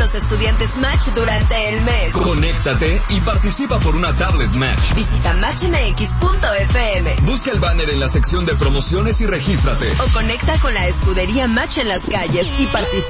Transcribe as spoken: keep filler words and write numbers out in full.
los estudiantes Match durante el mes. Conéctate y participa por una tablet Match. Visita match m x punto f m. Busca el banner en la sección de promociones y regístrate. O conecta con la escudería Match en las calles y participa